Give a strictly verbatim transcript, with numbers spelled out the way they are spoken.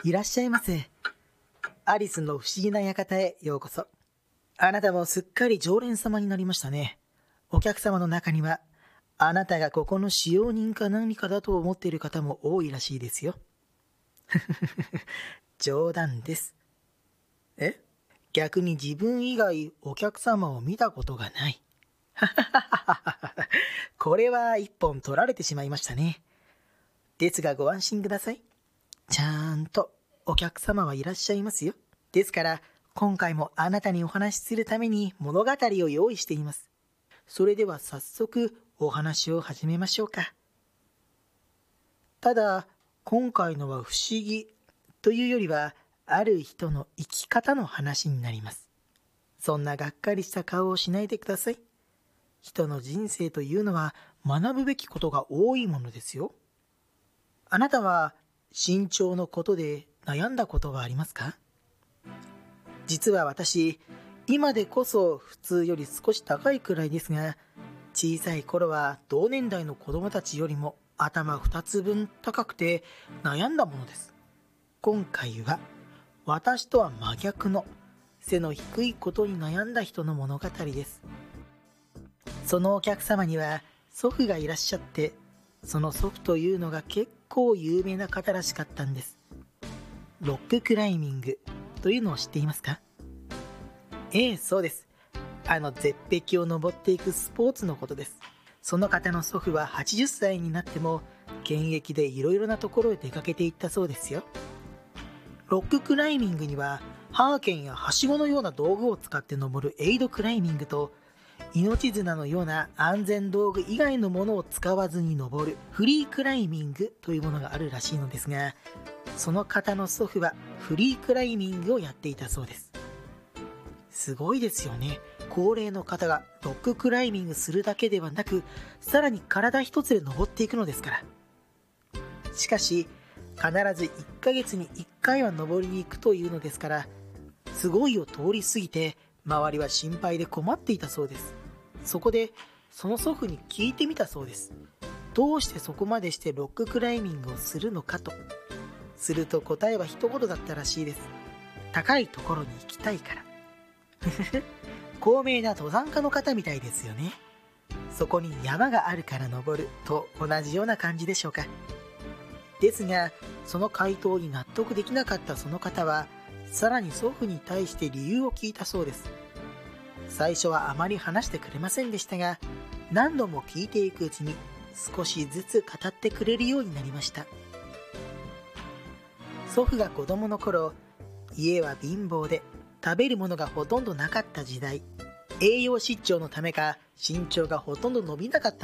いらっしゃいませ。アリスの不思議な館へようこそ。あなたもすっかり常連様になりましたね。お客様の中には、あなたがここの使用人か何かだと思っている方も多いらしいですよ。冗談です。え？逆に自分以外お客様を見たことがない。これは一本取られてしまいましたね。ですがご安心ください。ちゃんとお客様はいらっしゃいますよ。ですから今回もあなたにお話しするために物語を用意しています。それでは早速お話を始めましょうか。ただ今回のは不思議というよりはある人の生き方の話になります。そんながっかりした顔をしないでください。人の人生というのは学ぶべきことが多いものですよ。あなたは身長のことで悩んだことはありますか？実は私、今でこそ普通より少し高いくらいですが、小さい頃は同年代の子供たちよりも頭ふたつぶん高くて悩んだものです。今回は私とは真逆の背の低いことに悩んだ人の物語です。そのお客様には祖父がいらっしゃって、その祖父というのが結構有名な方らしかったんです。ロッククライミングというのを知っていますか？ええ、そうです。あの絶壁を登っていくスポーツのことです。その方の祖父ははちじゅっさいになっても現役でいろいろなところへ出かけていったそうですよ。ロッククライミングにはハーケンやはしごのような道具を使って登るエイドクライミングと、命綱のような安全道具以外のものを使わずに登るフリークライミングというものがあるらしいのですが、その方の祖父はフリークライミングをやっていたそうです。すごいですよね。高齢の方がロッククライミングするだけではなく、さらに体一つで登っていくのですから。しかし必ずいっかげつにいっかいは登りに行くというのですから、すごいを通り過ぎて周りは心配で困っていたそうです。そこでその祖父に聞いてみたそうです。どうしてそこまでしてロッククライミングをするのかと。すると答えは一言だったらしいです。高いところに行きたいから。高名な登山家の方みたいですよね。そこに山があるから登ると同じような感じでしょうか。ですがその回答に納得できなかったその方は、さらに祖父に対して理由を聞いたそうです。最初はあまり話してくれませんでしたが、何度も聞いていくうちに少しずつ語ってくれるようになりました。祖父が子供の頃、家は貧乏で食べるものがほとんどなかった時代、栄養失調のためか身長がほとんど伸びなかった